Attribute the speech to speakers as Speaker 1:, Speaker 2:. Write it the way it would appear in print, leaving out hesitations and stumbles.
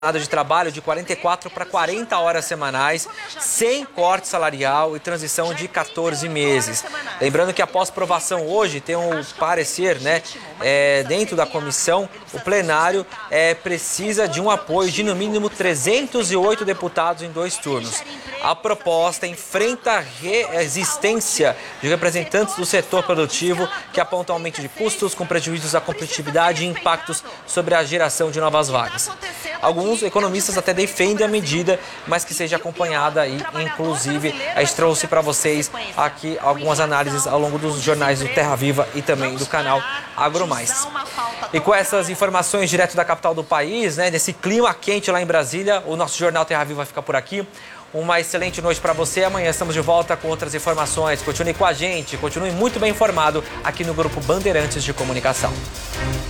Speaker 1: de trabalho de 44 para 40 horas semanais, sem corte salarial e transição de 14 meses. Lembrando que após aprovação hoje, tem um parecer, dentro da comissão, o plenário precisa de um apoio de no mínimo 308 deputados em 2 turnos. A proposta enfrenta a resistência de representantes do setor produtivo que apontam aumento de custos com prejuízos à competitividade e impactos sobre a geração de novas vagas. Alguns economistas até defendem a medida, mas que seja acompanhada e, inclusive, a gente trouxe para vocês aqui algumas análises ao longo dos jornais do Terra Viva e também do canal AgroMais. E com essas informações direto da capital do país, desse clima quente lá em Brasília, o nosso jornal Terra Viva fica por aqui. Uma excelente noite para você. Amanhã estamos de volta com outras informações. Continue com a gente, continue muito bem informado aqui no Grupo Bandeirantes de Comunicação.